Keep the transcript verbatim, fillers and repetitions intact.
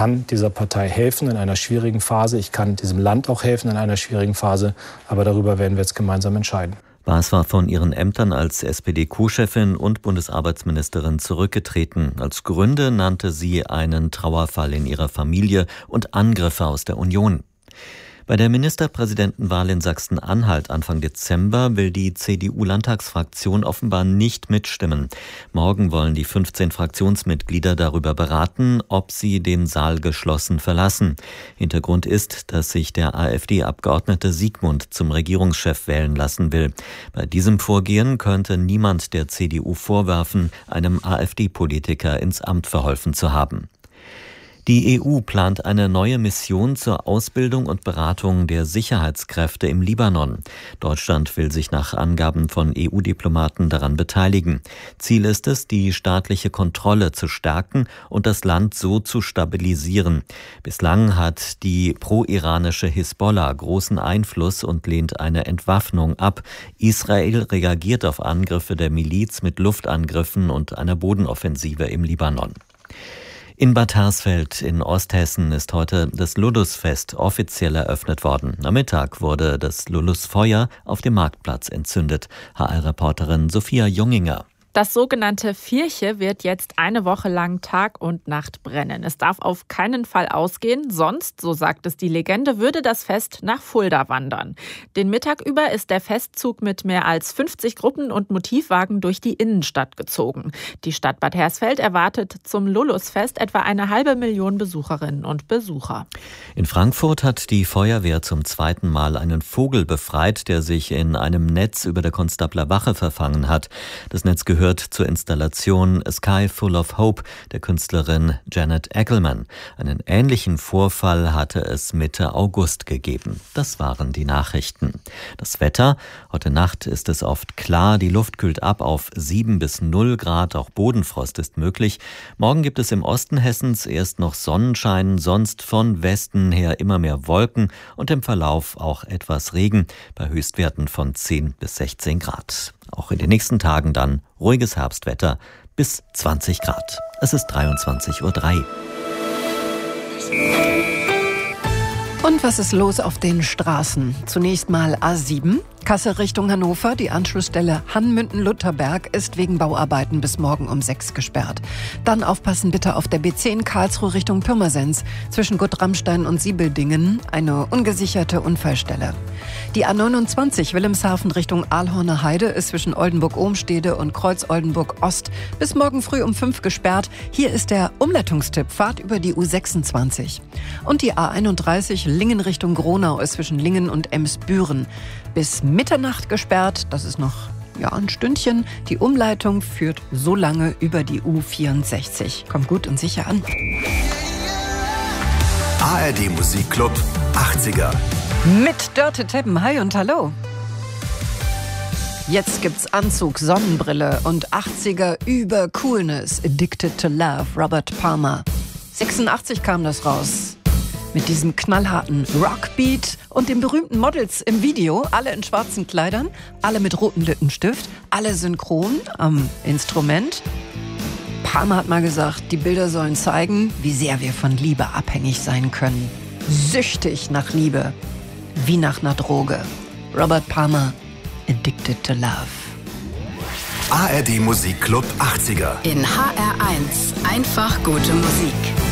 kann dieser Partei helfen in einer schwierigen Phase. Ich kann diesem Land auch helfen in einer schwierigen Phase. Aber darüber werden wir jetzt gemeinsam entscheiden. Baas war von ihren Ämtern als S P D-Co-Chefin und Bundesarbeitsministerin zurückgetreten. Als Gründe nannte sie einen Trauerfall in ihrer Familie und Angriffe aus der Union. Bei der Ministerpräsidentenwahl in Sachsen-Anhalt Anfang Dezember will die C D U-Landtagsfraktion offenbar nicht mitstimmen. Morgen wollen die fünfzehn Fraktionsmitglieder darüber beraten, ob sie den Saal geschlossen verlassen. Hintergrund ist, dass sich der AfD-Abgeordnete Siegmund zum Regierungschef wählen lassen will. Bei diesem Vorgehen könnte niemand der C D U vorwerfen, einem AfD-Politiker ins Amt verholfen zu haben. Die E U plant eine neue Mission zur Ausbildung und Beratung der Sicherheitskräfte im Libanon. Deutschland will sich nach Angaben von E U-Diplomaten daran beteiligen. Ziel ist es, die staatliche Kontrolle zu stärken und das Land so zu stabilisieren. Bislang hat die pro-iranische Hisbollah großen Einfluss und lehnt eine Entwaffnung ab. Israel reagiert auf Angriffe der Miliz mit Luftangriffen und einer Bodenoffensive im Libanon. In Bad Hersfeld in Osthessen ist heute das Lulusfest offiziell eröffnet worden. Am Mittag wurde das Lulusfeuer auf dem Marktplatz entzündet. H R-Reporterin Sophia Junginger. Das sogenannte Vierche wird jetzt eine Woche lang Tag und Nacht brennen. Es darf auf keinen Fall ausgehen, sonst, so sagt es die Legende, würde das Fest nach Fulda wandern. Den Mittag über ist der Festzug mit mehr als fünfzig Gruppen und Motivwagen durch die Innenstadt gezogen. Die Stadt Bad Hersfeld erwartet zum Lulusfest etwa eine halbe Million Besucherinnen und Besucher. In Frankfurt hat die Feuerwehr zum zweiten Mal einen Vogel befreit, der sich in einem Netz über der Konstabler Wache verfangen hat. Das Netz gehört zur Installation A Sky Full of Hope der Künstlerin Janet Ackerman. Einen ähnlichen Vorfall hatte es Mitte August gegeben. Das waren die Nachrichten. Das Wetter: Heute Nacht ist es oft klar, die Luft kühlt ab auf sieben bis null Grad, auch Bodenfrost ist möglich. Morgen gibt es im Osten Hessens erst noch Sonnenschein, sonst von Westen her immer mehr Wolken und im Verlauf auch etwas Regen bei Höchstwerten von zehn bis sechzehn Grad. Auch in den nächsten Tagen dann ruhiges Herbstwetter bis zwanzig Grad. Es ist dreiundzwanzig Uhr drei. Und was ist los auf den Straßen? Zunächst mal A sieben, Kassel Richtung Hannover. Die Anschlussstelle Hannmünden-Lutherberg ist wegen Bauarbeiten bis morgen um sechs gesperrt. Dann aufpassen bitte auf der B zehn Karlsruhe Richtung Pirmasens. Zwischen Gutramstein und Siebeldingen eine ungesicherte Unfallstelle. Die A neunundzwanzig Wilhelmshaven Richtung Aalhorner Heide ist zwischen Oldenburg-Ohmstede und Kreuz-Oldenburg-Ost bis morgen früh um fünf gesperrt. Hier ist der Umleitungstipp: Fahrt über die U sechsundzwanzig. Und die A einunddreißig Lingen Richtung Gronau ist zwischen Lingen und Emsbüren bis Mitternacht gesperrt. Das ist noch ja, ein Stündchen. Die Umleitung führt so lange über die U vierundsechzig. Kommt gut und sicher an. A R D Musikclub achtziger. Mit Dörte Teppen. Hi und hallo. Jetzt gibt's Anzug, Sonnenbrille und achtziger über Coolness. Addicted to Love, Robert Palmer. sechsundachtzig kam das raus. Mit diesem knallharten Rockbeat und den berühmten Models im Video. Alle in schwarzen Kleidern, alle mit rotem Lippenstift, alle synchron am Instrument. Palmer hat mal gesagt, die Bilder sollen zeigen, wie sehr wir von Liebe abhängig sein können. Süchtig nach Liebe, wie nach einer Droge. Robert Palmer, Addicted to Love. A R D Musikclub achtziger. In H R eins. Einfach gute Musik.